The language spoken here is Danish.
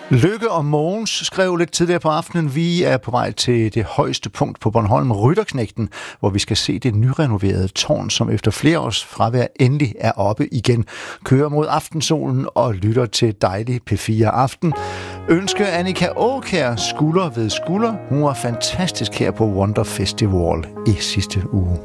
Lykke og Mogens skrev lidt tidligere på aftenen, vi er på vej til det højeste punkt på Bornholm, Rytterknægten, hvor vi skal se det nyrenoverede tårn, som efter flere års fravær endelig er oppe igen. Kører mod aftensolen og lytter til dejlig P4 Aften. Ønsker Annika Aakjær skulder ved skulder. Hun var fantastisk her på Wonder Festival i sidste uge.